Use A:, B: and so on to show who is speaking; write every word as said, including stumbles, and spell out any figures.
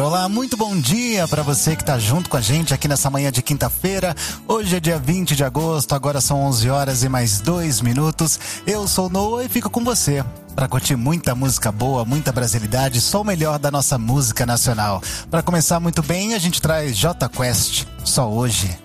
A: Olá, muito bom dia para você que tá junto com a gente aqui nessa manhã de quinta-feira. Hoje é dia vinte de agosto, agora são onze horas e mais dois minutos. Eu sou o Noah e fico com você para curtir muita música boa, muita brasilidade, só o melhor da nossa música nacional. Para começar muito bem, a gente traz Jota Quest, Só Hoje.